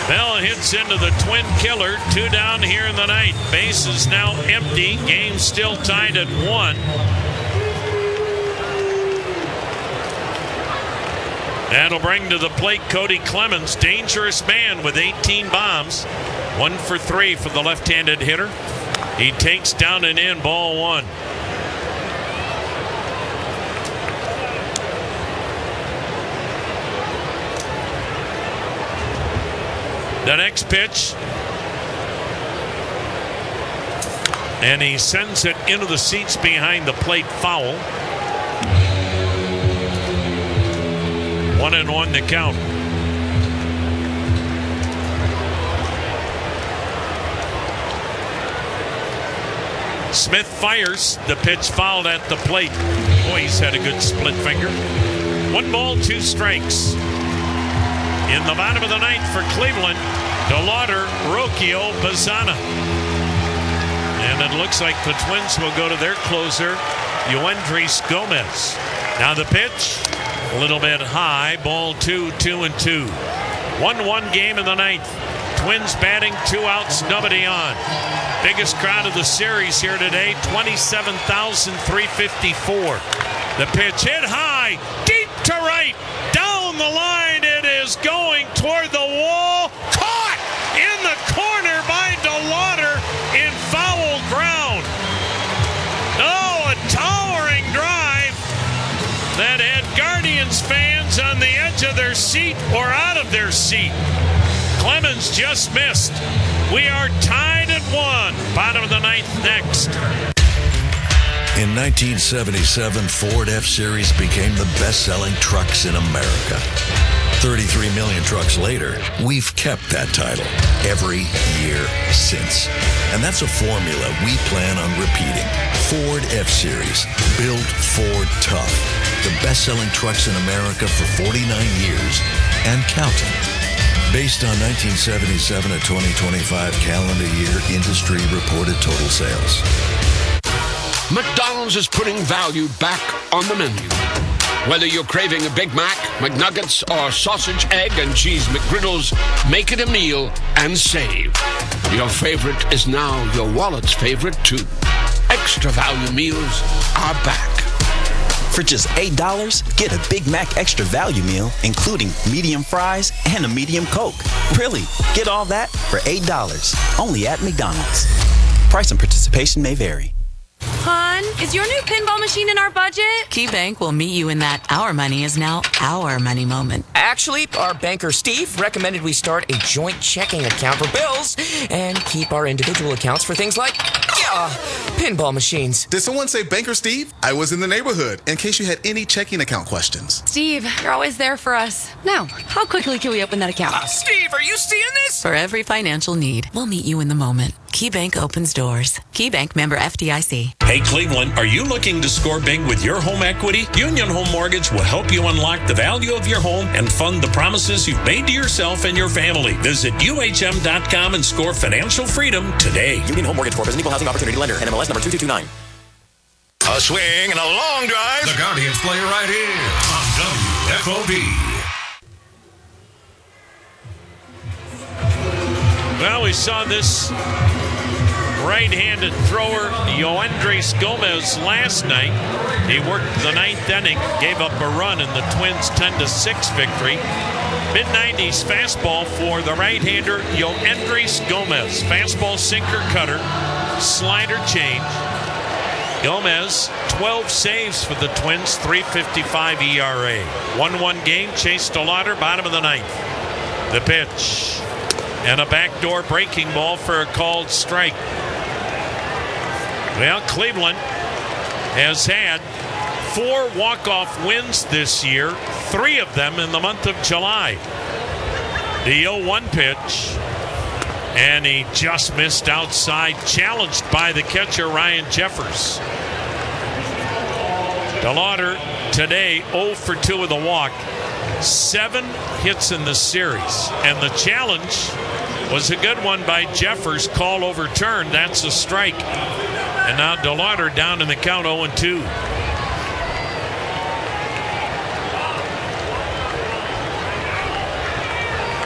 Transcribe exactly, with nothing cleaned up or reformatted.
Bell hits into the twin killer. Two down here in the ninth. Base is now empty. Game still tied at one. That'll bring to the plate Cody Clemens. Dangerous man with eighteen bombs. One for three for the left-handed hitter. He takes down and in, ball one. The next pitch. And he sends it into the seats behind the plate, foul. One and one to count. Smith fires. The pitch fouled at the plate. Boy, he's had a good split finger. One ball, two strikes. In the bottom of the ninth for Cleveland, DeLauder, Rocchio, Bazzana. And it looks like the Twins will go to their closer, Yoendrys Gomez. Now the pitch, a little bit high, ball two, two and two. one one game in the ninth. Twins batting, two outs, nobody on. Biggest crowd of the series here today, twenty-seven thousand three hundred fifty-four. The pitch hit high, deep to right, down the line. It is going toward the wall. Caught in the corner by DeLauder in foul ground. Oh, a towering drive that had Guardians fans on the edge of their seat or out of their seat. Clemens just missed. We are tied at one. Bottom of the ninth next. In nineteen seventy-seven, Ford F-Series became the best-selling trucks in America. thirty-three million trucks later, we've kept that title every year since. And that's a formula we plan on repeating. Ford F-Series, built Ford tough. The best-selling trucks in America for forty-nine years and counting. Based on nineteen seventy-seven to twenty twenty-five calendar year industry reported total sales. McDonald's is putting value back on the menu. Whether you're craving a Big Mac, McNuggets, or sausage, egg, and cheese McGriddles, make it a meal and save. Your favorite is now your wallet's favorite, too. Extra value meals are back. For just eight dollars, get a Big Mac Extra Value Meal, including medium fries and a medium Coke. Really, get all that for eight dollars, only at McDonald's. Price and participation may vary. Hon, is your new pinball machine in our budget? KeyBank will meet you in that our money is now our money moment. Actually, our banker Steve recommended we start a joint checking account for bills and keep our individual accounts for things like, yeah, pinball machines. Did someone say Banker Steve? I was in the neighborhood, in case you had any checking account questions. Steve, you're always there for us. Now, how quickly can we open that account? Uh, Steve, are you seeing this? For every financial need, we'll meet you in the moment. KeyBank opens doors. KeyBank, member F D I C. Hey Cleveland, are you looking to score big with your home equity? Union Home Mortgage will help you unlock the value of your home and fund the promises you've made to yourself and your family. Visit U H M dot com and score financial freedom today. Union Home Mortgage Corp is an equal housing opportunity lender. N M L S number two two two nine. A swing and a long drive. The Guardians play right here on W F O B. Well, we saw this right-handed thrower, Yoendrys Gomez, last night. He worked the ninth inning, gave up a run in the Twins' ten to six victory. mid nineties fastball for the right-hander, Yoendrys Gomez. Fastball, sinker, cutter, slider change. Gomez, twelve saves for the Twins, three fifty-five E R A. one one game, Chase DeLauder, bottom of the ninth. The pitch. And a backdoor breaking ball for a called strike. Well, Cleveland has had four walk-off wins this year, three of them in the month of July. The oh one pitch, and he just missed outside, challenged by the catcher, Ryan Jeffers. DeLauder today oh for two with a walk. Seven hits in the series, and the challenge was a good one by Jeffers. Call overturned. That's a strike. And now DeLauder down in the count oh and two.